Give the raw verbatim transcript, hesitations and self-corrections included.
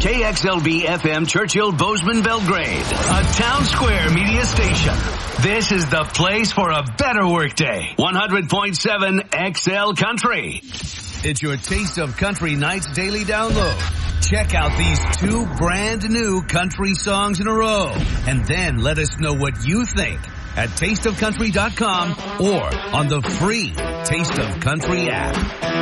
K X L B F M Churchill Bozeman Belgrade, a Town Square media station. This is the place for a better workday. one hundred point seven X L Country. It's your Taste of Country Nights daily download. Check out these two brand new country songs in a row, and then let us know what you think at taste of country dot com or on the free Taste of Country app.